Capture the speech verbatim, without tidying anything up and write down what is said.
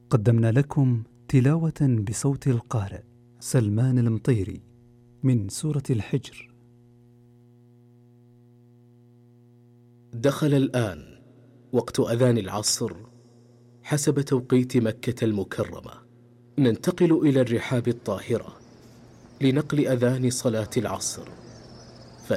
قدمنا لكم تلاوة بصوت القارئ سلمان المطيري من سورة الحجر. دخل الآن وقت أذان العصر حسب توقيت مكة المكرمة. ننتقل إلى الرحاب الطاهرة لنقل أذان صلاة العصر.